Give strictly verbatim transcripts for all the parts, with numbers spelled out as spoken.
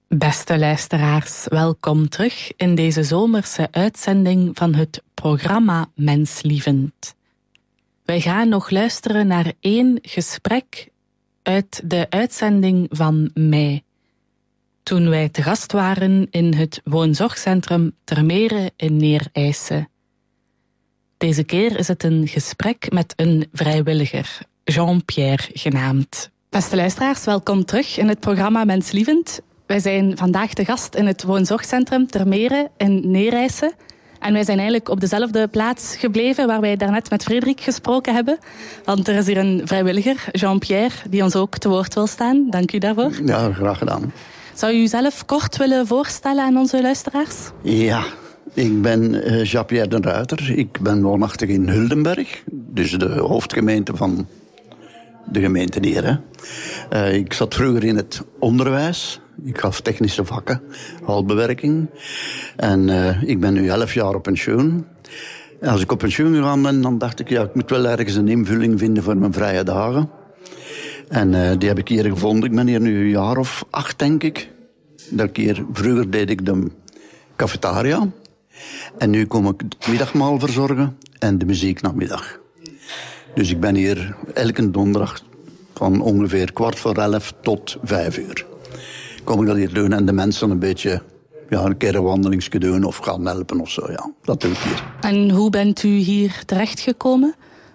Beste luisteraars, welkom terug in deze zomerse uitzending van het programma Menslievend. Wij gaan nog luisteren naar één gesprek uit de uitzending van mei. Toen wij te gast waren in het woonzorgcentrum Termere in Neerijse. Deze keer is het een gesprek met een vrijwilliger, Jean-Pierre genaamd. Beste luisteraars, welkom terug in het programma Menslievend. Wij zijn vandaag te gast in het woonzorgcentrum Termere in Neerijse. En wij zijn eigenlijk op dezelfde plaats gebleven waar wij daarnet met Frederik gesproken hebben. Want er is hier een vrijwilliger, Jean-Pierre, die ons ook te woord wil staan. Dank u daarvoor. Ja, graag gedaan. Zou u uzelf kort willen voorstellen aan onze luisteraars? Ja, ik ben uh, Jean-Pierre de Ruiter. Ik ben woonachtig in Huldenberg, dus de hoofdgemeente van de gemeente hier. Hè. Uh, ik zat vroeger in het onderwijs. Ik gaf technische vakken, houtbewerking. En uh, ik ben nu elf jaar op pensioen. En als ik op pensioen gegaan ben, dan dacht ik, ja, ik moet wel ergens een invulling vinden voor mijn vrije dagen. En uh, die heb ik hier gevonden. Ik ben hier nu een jaar of acht, denk ik. Dat keer, vroeger deed ik de cafetaria. En nu kom ik het middagmaal verzorgen en de muzieknamiddag. Dus ik ben hier elke donderdag van ongeveer kwart voor elf tot vijf uur. Kom ik dat hier doen en de mensen een beetje, ja, een keer een wandelingsje doen of gaan helpen of zo, ja. Dat doe ik hier. En hoe bent u hier terechtgekomen?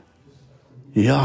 Ja,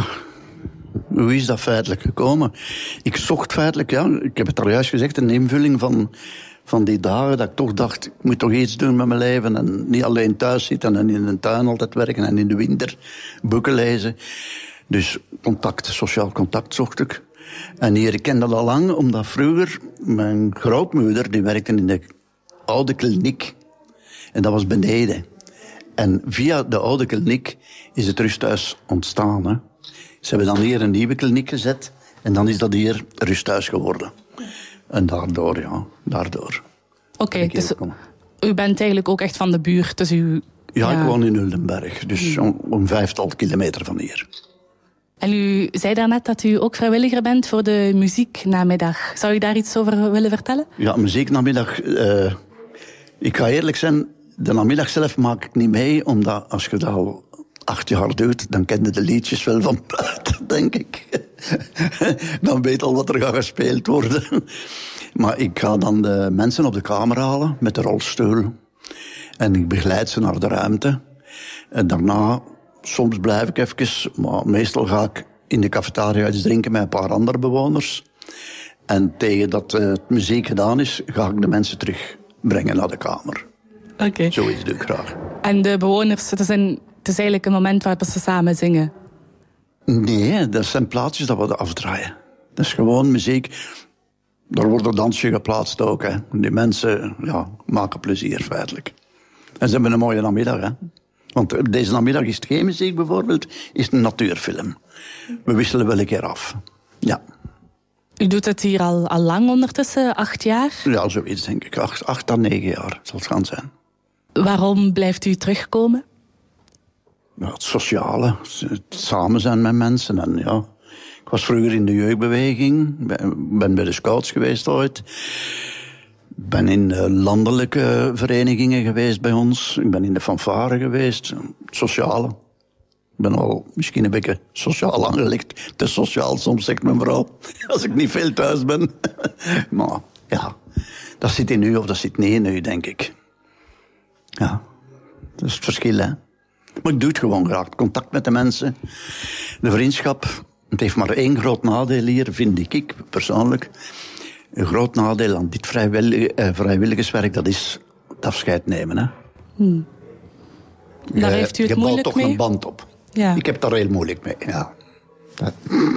hoe is dat feitelijk gekomen? Ik zocht feitelijk, ja, ik heb het al juist gezegd, een invulling van, van die dagen dat ik toch dacht, ik moet toch iets doen met mijn leven en niet alleen thuis zitten en in een tuin altijd werken en in de winter boeken lezen. Dus contact, sociaal contact zocht ik. En hier, ik ken dat al lang, omdat vroeger mijn grootmoeder, die werkte in de oude kliniek. En dat was beneden. En via de oude kliniek is het rusthuis ontstaan. Hè. Ze hebben dan hier een nieuwe kliniek gezet. En dan is dat hier rusthuis geworden. En daardoor, ja, daardoor. Oké, okay, dus u bent eigenlijk ook echt van de buurt, dus u... Ja, ja. Ik woon in Huldenberg, dus om, om vijftal kilometer van hier. En u zei daarnet dat u ook vrijwilliger bent voor de muzieknamiddag. Zou u daar iets over willen vertellen? Ja, muzieknamiddag... Uh, ik ga eerlijk zijn, de namiddag zelf maak ik niet mee, omdat als je dat al acht jaar doet, dan ken je de liedjes wel van buiten, denk ik. Dan weet al wat er gaat gespeeld worden. Maar ik ga dan de mensen op de kamer halen met de rolstoel. En ik begeleid ze naar de ruimte. En daarna... Soms blijf ik even, maar meestal ga ik in de cafetaria iets drinken met een paar andere bewoners. En tegen dat uh, het muziek gedaan is, ga ik de mensen terugbrengen naar de kamer. Oké. Okay. Zoiets doe ik graag. En de bewoners, het is, een, het is eigenlijk een moment waarop ze samen zingen? Nee, dat zijn plaatsjes dat we afdraaien. Dat is gewoon muziek. Daar wordt een dansje geplaatst ook. Hè. Die mensen ja, maken plezier feitelijk. En ze hebben een mooie namiddag, hè. Want deze namiddag is het geen muziek bijvoorbeeld, is het een natuurfilm. We wisselen wel een keer af. Ja. U doet het hier al, al lang ondertussen, acht jaar? Ja, zoiets denk ik. Acht, acht à negen jaar zal het gaan zijn. Waarom blijft u terugkomen? Ja, het sociale, het samen zijn met mensen. En ja, ik was vroeger in de jeugdbeweging, ben bij de scouts geweest ooit. Ik ben in de landelijke verenigingen geweest bij ons. Ik ben in de fanfare geweest. Het sociale. Ik ben al misschien een beetje sociaal aangelegd. Te sociaal soms, zegt mijn vrouw. Als ik niet veel thuis ben. Maar ja, dat zit in u of dat zit niet in u, denk ik. Ja, dat is het verschil, hè. Maar ik doe het gewoon graag. Contact met de mensen. De vriendschap. Het heeft maar één groot nadeel hier, vind ik persoonlijk. Een groot nadeel aan dit vrijwillig, eh, vrijwilligerswerk, dat is het afscheid nemen. Hè. Hmm. Daar je, heeft u het je moeilijk bouwt toch mee? een band op. Ja. Ik heb daar heel moeilijk mee. Ja. Dat...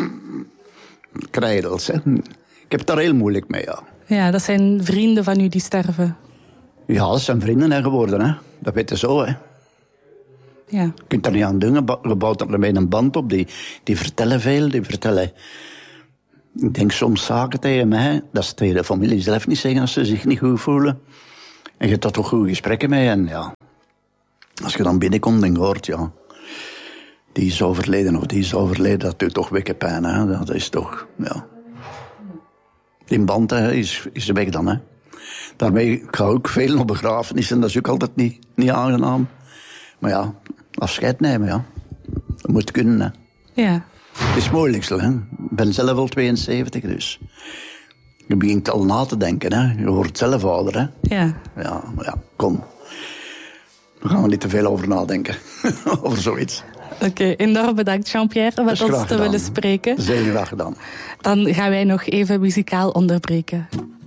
Kreidels, hè. Ik heb daar heel moeilijk mee, ja. Ja, dat zijn vrienden van u die sterven. Ja, dat zijn vrienden hè, geworden, hè. Dat weet je zo, hè. Ja. Je kunt er niet aan doen, je bouwt ermee een band op. Die, die vertellen veel, die vertellen... Ik denk soms zaken tegen mij, dat ze tegen de familie zelf niet zeggen als ze zich niet goed voelen. En je hebt daar toch goede gesprekken mee. En ja, als je dan binnenkomt en hoort, ja, die is overleden of die is overleden, dat doet toch wekken pijn, hè. Dat is toch, ja. Die band hè, is, is weg dan, hè. Daarmee, ik ga ook veel naar begrafenissen, dat is ook altijd niet, niet aangenaam. Maar ja, afscheid nemen, ja. Dat moet kunnen, hè. Ja. Het is moeilijk, hè. Ik ben zelf al tweeënzeventig, dus... Je begint al na te denken, hè. Je wordt zelf ouder, hè. Ja. Ja, maar ja, kom. Daar gaan we niet te veel over nadenken. Over zoiets. Oké, okay, enorm bedankt Jean-Pierre met ons te willen spreken. Zeer graag gedaan. Dan gaan wij nog even muzikaal onderbreken.